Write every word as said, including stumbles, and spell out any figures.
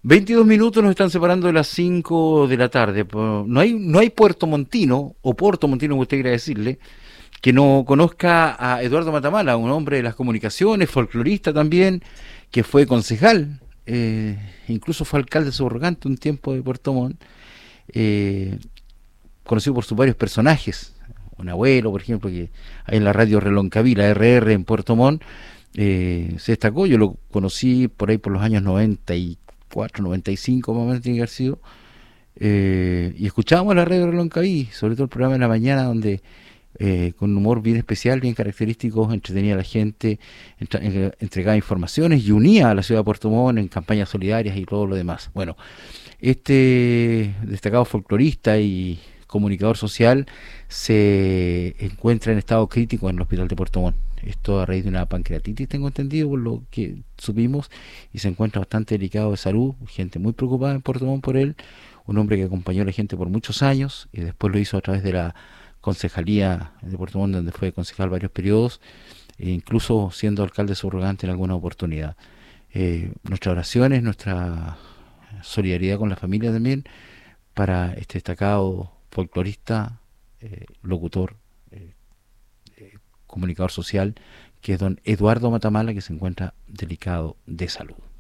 veintidós minutos nos están separando de las cinco de la tarde. Po- No hay, no hay Puerto Montino, o Puerto Montino, como usted quiera decirle, que no conozca a Eduardo Matamala, un hombre de las comunicaciones, folclorista también, que fue concejal, eh, incluso fue alcalde subrogante un tiempo de Puerto Montt, eh, conocido por sus varios personajes. Un abuelo, por ejemplo, que hay en la radio Reloncaví, la R R en Puerto Montt, eh, se destacó. Yo lo conocí por ahí por los años noventa y cuatro, noventa y cinco, más o menos tiene que haber sido. Eh, y escuchábamos la radio Reloncaví, sobre todo el programa de la mañana, donde eh, con un humor bien especial, bien característico, entretenía a la gente, entre- en- entregaba informaciones y unía a la ciudad de Puerto Montt en campañas solidarias y todo lo demás. Bueno, este destacado folclorista y comunicador social se encuentra en estado crítico en el hospital de Puerto Montt. Esto a raíz de una pancreatitis, tengo entendido, por lo que supimos, y se encuentra bastante delicado de salud. Gente muy preocupada en Puerto Montt por él. Un hombre que acompañó a la gente por muchos años y después lo hizo a través de la concejalía de Puerto Montt, donde fue concejal varios periodos, e incluso siendo alcalde subrogante en alguna oportunidad. Eh, nuestras oraciones, nuestra solidaridad con la familia también, para este destacado folclorista, eh, locutor, eh, eh, comunicador social, que es don Eduardo Matamala, que se encuentra delicado de salud.